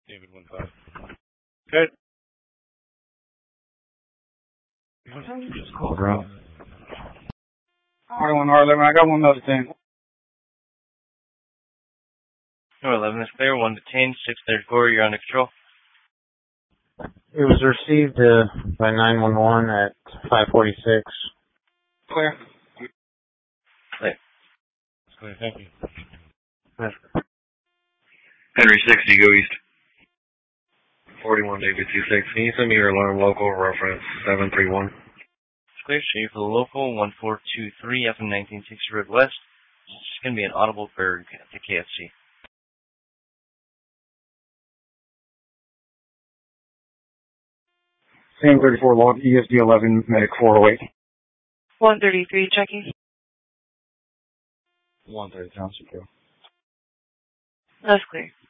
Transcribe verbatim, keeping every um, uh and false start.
David one five. Good. Just call bro. R one, R eleven, I got one notice in. R eleven is clear, one detained, six thirty-four, you're under control. It was received uh, by nine one one at five forty-six. Clear. Clear. Clear, thank you. Henry sixty, go east. forty-one David two six. Can you send me your alarm local reference seven three one? It's clear, shade for the local, one four two three, F M nineteen sixty Road West. It's going to be an audible for the K F C. Same thirty-four log, E S D eleven, medic four oh eight. one thirty-three, checking. one thirty, sounds secure. That's clear.